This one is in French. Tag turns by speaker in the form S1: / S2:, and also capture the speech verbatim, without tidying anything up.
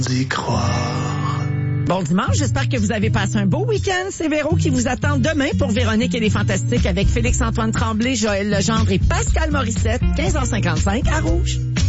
S1: d'y croire.
S2: Bon dimanche, j'espère que vous avez passé un beau week-end. C'est Véro qui vous attend demain pour Véronique et les Fantastiques avec Félix-Antoine Tremblay, Joël Legendre et Pascal Morissette, quinze heures cinquante-cinq à Rouge.